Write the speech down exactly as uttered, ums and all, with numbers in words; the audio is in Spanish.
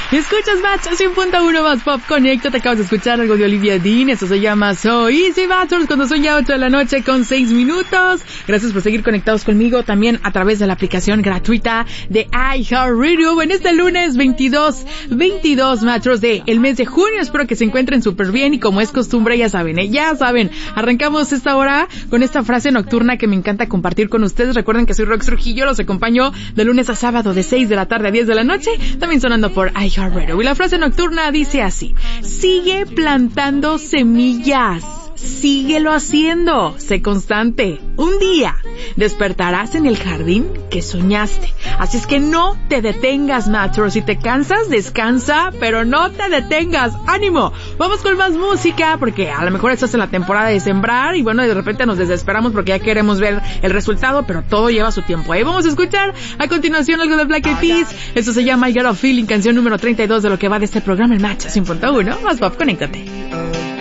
Escuchas Match cien punto uno más Pop Connecta. Te acabas de escuchar algo de Olivia Dean. Esto se llama So Easy Matchers cuando son ya ocho de la noche con seis minutos. Gracias por seguir conectados conmigo también a través de la aplicación gratuita de iHeartRadio. En este lunes veintidós, veintidós Matchers de el mes de junio. Espero que se encuentren súper bien y como es costumbre, ya saben, ¿eh? ya saben. Arrancamos esta hora con esta frase nocturna que me encanta compartir con ustedes. Recuerden que soy Rox Trujillo. Los acompaño de lunes a sábado de seis de la tarde a diez de la noche. También sonando por iHeartRadio. Y la frase nocturna dice así: sigue plantando semillas. Síguelo haciendo, sé constante. Un día despertarás en el jardín que soñaste. Así es que no te detengas, Matchers. Si te cansas, descansa, pero no te detengas. ¡Ánimo! Vamos con más música, porque a lo mejor estás en la temporada de sembrar y bueno, de repente nos desesperamos porque ya queremos ver el resultado, pero todo lleva su tiempo. Ahí vamos a escuchar a continuación algo de Black Eyed Peas. Esto se llama I Got a Feeling, canción número treinta y dos de lo que va de este programa, el Match cien punto uno. Más Pop, conéctate.